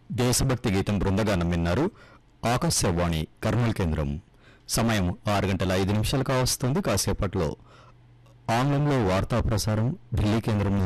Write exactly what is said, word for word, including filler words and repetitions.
దేశభక్తి గీతం బృందగానం విన్నారు. ఆకాశవాణి కర్నూలు కేంద్రం. సమయం ఆరు గంటల ఐదు నిమిషాలు కావస్తుంది. కాసేపట్లో ఆంగ్లంలో వార్తా ప్రసారం ఢిల్లీ కేంద్రం